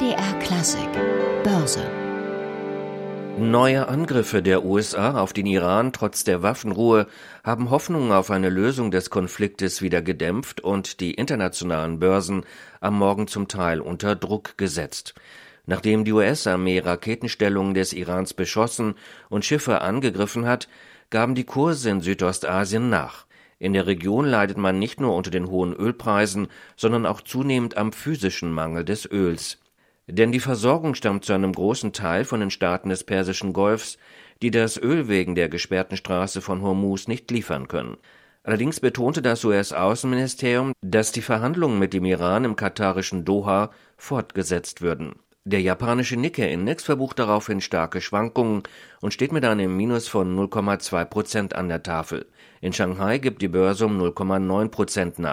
MDR Klassik Börse. Neue Angriffe der USA auf den Iran trotz der Waffenruhe haben Hoffnungen auf eine Lösung des Konfliktes wieder gedämpft und die internationalen Börsen am Morgen zum Teil unter Druck gesetzt. Nachdem die US-Armee Raketenstellungen des Irans beschossen und Schiffe angegriffen hat, gaben die Kurse in Südostasien nach. In der Region leidet man nicht nur unter den hohen Ölpreisen, sondern auch zunehmend am physischen Mangel des Öls. Denn die Versorgung stammt zu einem großen Teil von den Staaten des Persischen Golfs, die das Öl wegen der gesperrten Straße von Hormuz nicht liefern können. Allerdings betonte das US-Außenministerium, dass die Verhandlungen mit dem Iran im katarischen Doha fortgesetzt würden. Der japanische Nikkei-Index verbucht daraufhin starke Schwankungen und steht mit einem Minus von 0,2% an der Tafel. In Shanghai gibt die Börse um 0,9% nach.